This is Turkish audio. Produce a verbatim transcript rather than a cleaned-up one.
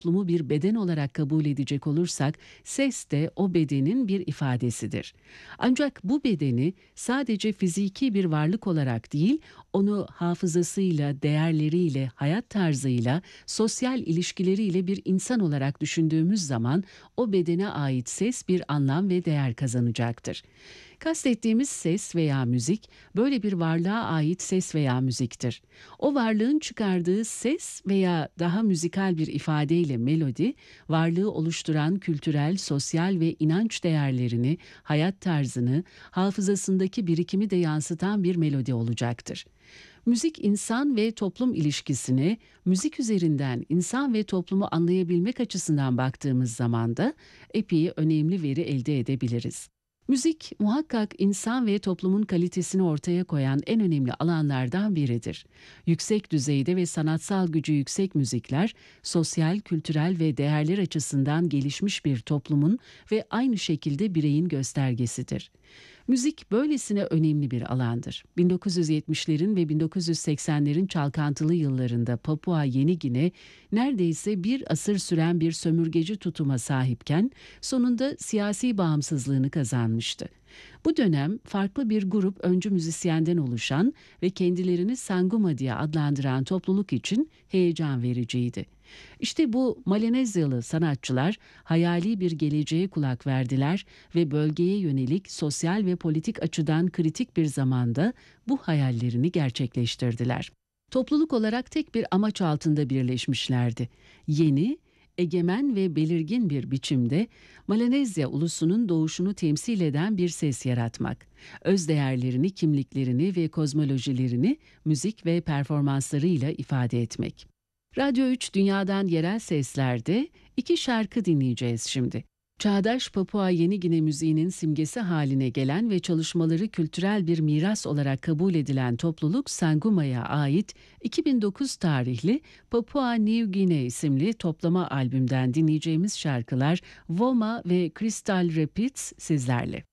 toplumu bir beden olarak kabul edecek olursak, ses de o bedenin bir ifadesidir. Ancak bu bedeni sadece fiziki bir varlık olarak değil, onu hafızasıyla, değerleriyle, hayat tarzıyla, sosyal ilişkileriyle bir insan olarak düşündüğümüz zaman o bedene ait ses bir anlam ve değer kazanacaktır. Kastettiğimiz ses veya müzik, böyle bir varlığa ait ses veya müziktir. O varlığın çıkardığı ses veya daha müzikal bir ifadeyle melodi, varlığı oluşturan kültürel, sosyal ve inanç değerlerini, hayat tarzını, hafızasındaki birikimi de yansıtan bir melodi olacaktır. Müzik insan ve toplum ilişkisine, müzik üzerinden insan ve toplumu anlayabilmek açısından baktığımız zaman da epey önemli veri elde edebiliriz. Müzik muhakkak insan ve toplumun kalitesini ortaya koyan en önemli alanlardan biridir. Yüksek düzeyde ve sanatsal gücü yüksek müzikler, sosyal, kültürel ve değerler açısından gelişmiş bir toplumun ve aynı şekilde bireyin göstergesidir. Müzik böylesine önemli bir alandır. bin dokuz yüz yetmişlerin ve bin dokuz yüz seksenlerin çalkantılı yıllarında Papua Yeni Gine neredeyse bir asır süren bir sömürgeci tutuma sahipken sonunda siyasi bağımsızlığını kazanmıştı. Bu dönem farklı bir grup öncü müzisyenden oluşan ve kendilerini Sanguma diye adlandıran topluluk için heyecan vericiydi. İşte bu Malenezyalı sanatçılar hayali bir geleceğe kulak verdiler ve bölgeye yönelik sosyal ve politik açıdan kritik bir zamanda bu hayallerini gerçekleştirdiler. Topluluk olarak tek bir amaç altında birleşmişlerdi. Yeni, egemen ve belirgin bir biçimde Malenezya ulusunun doğuşunu temsil eden bir ses yaratmak, öz değerlerini, kimliklerini ve kozmolojilerini müzik ve performanslarıyla ifade etmek. Radyo üç Dünya'dan yerel seslerde iki şarkı dinleyeceğiz şimdi. Çağdaş Papua Yeni Gine müziğinin simgesi haline gelen ve çalışmaları kültürel bir miras olarak kabul edilen topluluk Sanguma'ya ait iki bin dokuz tarihli Papua New Guinea isimli toplama albümden dinleyeceğimiz şarkılar Voma ve Crystal Rapids sizlerle.